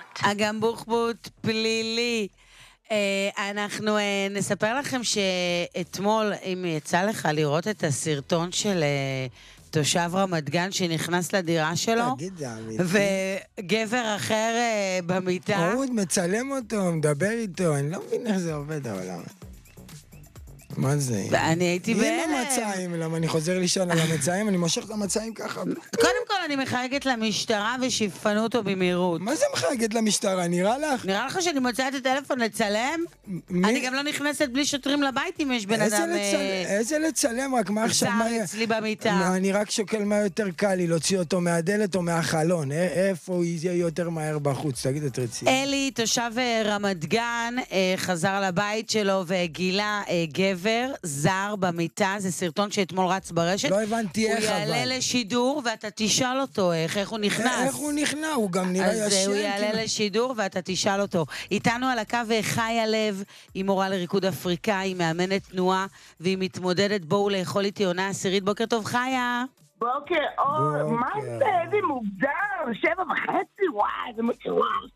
אגם בוחבוט פלילי. אנחנו נספר לכם שאתמול, אם יצא לך לראות את הסרטון של תושב רמת גן שנכנס לדירה שלו, תגיד, זה אמיתי. וגבר אחר במיטה. הוא מצלם אותו, מדבר איתו, אני לא מבין איך זה עובד העולם. מה זה? אני הייתי בהלם. עם המצעים, למה אני חוזר לישון על המצעים, אני מושך את המצעים ככה. קודם כל אני מחייגת למשטרה ושיפנו אותו במהירות. מה זה מחייגת למשטרה? נראה לך? נראה לך שאני מוצאה את הטלפון לצלם? אני גם לא נכנסת בלי שוטרים לבית אם יש בן אדם... איזה לצלם? רק מה עכשיו? זר אצלי במיטה. אני רק שוקל מה יותר קל לי, להוציא אותו מהדלת או מהחלון. איפה הוא יהיה יותר מהר בחוץ? תגיד את רציני. אלי, תושב רמת גן, חזר לבית שלו וגילה גבר זר במיטה. זה סרטון שאתמול רץ ברשת. לא הבנתי איך אבל. הוא יעלה לשידור ואתה תשאל אותו איך הוא נכנס. איך הוא נכנס? הוא גם נראה ישן. אז הוא יעלה לשידור ואתה תשאל אותו. איתנו על הקו חיה לב, היא מורה לריקוד אפריקאי, מאמנת תנועה, והיא מתמודדת בואו לאכול איתי עונה עשירית. בוקר טוב חיה. בוקר אור, מה זה? איזה מוגדר? 7:30, וואי, זה מטורף.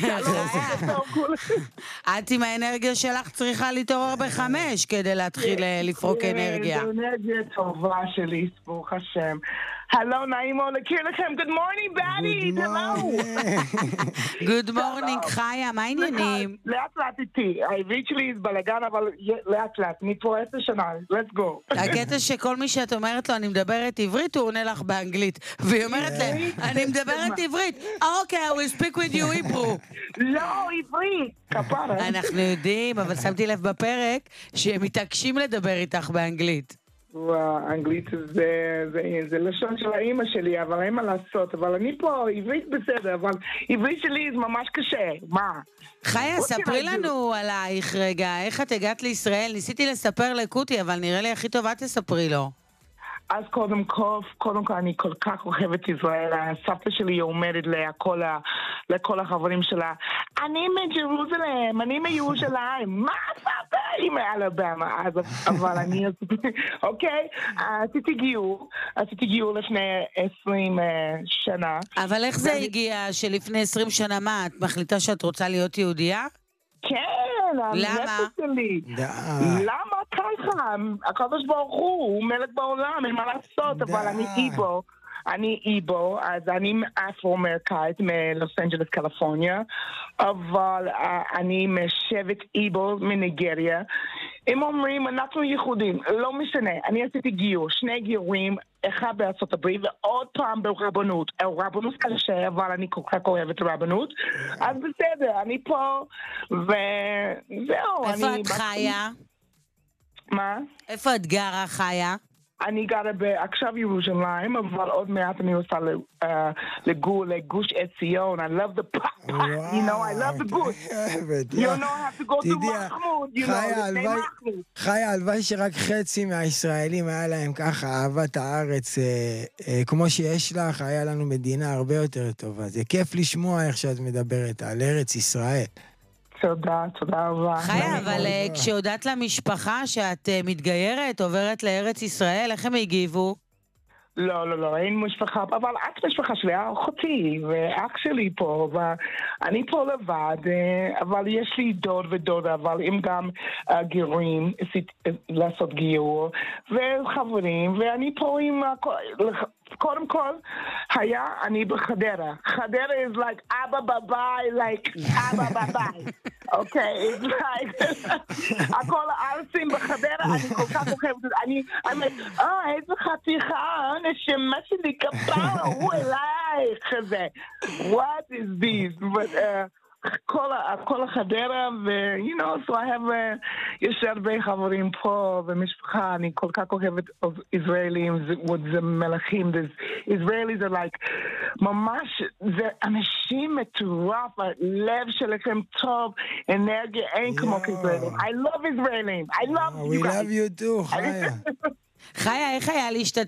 את עם האנרגיה שלך צריכה להתעורר ב5 כדי להתחיל לפרוק אנרגיה. זה אנרגיה טובה שלי, ברוך השם. הלו, נעים מאוד להכיר לכם. Good morning, Betty. Good morning, חיה, מה העניינים? לאט לאט איתי. העברית שלי זה בלגן, אבל לאט לאט. אני פה 10 שנה. Let's go. הקטע שכל מי שאת אומרת לו, אני מדברת עברית, הוא עונה לך באנגלית. והיא אומרת לה, אני מדברת עברית. אוקיי, I will speak with you Hebrew. לא, עברית. כפרה. אנחנו יודעים, אבל שמתי לב בפרק שהם מתעקשים לדבר איתך באנגלית. אנגלית זה לשון של האמא שלי, אבל אין מה לעשות. אבל אני פה, עברית בסדר, אבל עברית שלי זה ממש קשה. מה? חיה, ספרי לנו עלייך רגע, איך את הגעת לישראל? ניסיתי לספר לקוטי, אבל נראה לי הכי טובה תספרי לו. אז קודם כל אני כל כך אוהבת ישראל. הסבתא שלי אומרת לכל החברים שלה, אני מג'רוזלם, אני מירושלים. מה סבתא? היא מאלבמה. אבל אני אוקיי, עשיתי גיור לפני 20 שנה. אבל איך זה הגיע שלפני 20 שנה מה? את מחליטה שאת רוצה להיות יהודייה? כן, למה? למה ככה? הקדוש ברוך הוא מלך בעולם, אין מה לעשות, אבל אני איבו, אז אני אפרו-אמריקאית מלוס אנג'לס, קליפורניה, אבל אני משבט איבו מניגריה. הם אומרים, אנחנו ייחודים, לא משנה, אני עשיתי גיור, 2 גיורים, אחד בארצות הברית ועוד פעם ברבנות. רבנות קשה, אבל אני כל כך אוהבת רבנות. אז בסדר, אני פה, וזהו. איפה את חיה? מה? איפה את גרה, חיה? אני גרה עכשיו ירושלים, אבל עוד מעט אני עושה לגור לגוש עציון. I love the pop, you know, I love the goose. You know, I have to go to מחמוד, you know, חיה, הלוואי שרק חצי מהישראלים היה להם ככה אהבת הארץ, כמו שיש לך, היה לנו מדינה הרבה יותר טובה. זה כיף לשמוע איך שאת מדברת על ארץ ישראל. תודה רבה. חיה, אבל כשהודעת למשפחה שאת מתגיירת, עוברת לארץ ישראל, איך הם הגיבו? לא, אין משפחה, אבל אק משפחה שלי, אחותי ואח שלי פה, ואני פה לבד, אבל יש לי דוד ודודה, אבל הם גם גיורים, לעשות גיור, וחברים, ואני פה עם... קודם כל, אני בחדרה. חדרה is like אבא בביי, like אבא בביי. אוקיי, it's like... הכל הארצים בחדרה, אני כל כך אוהבת. אני איזה חתיכה, נשמה שלי כפרה, הוא אלייך, כזה. What is this? But, כל החדרה, you know, so I have, יש הרבה חברים פה במשפחה, אני כל כך אוהבת ישראלים, זה מלכים, ישראלים זה like, ממש, זה אנשים מטורף, הלב שלכם טוב, אנרגיה, אין כמו כישראלים. I love ישראלים, I love you guys. We love you too, חיה. חיה, איך היה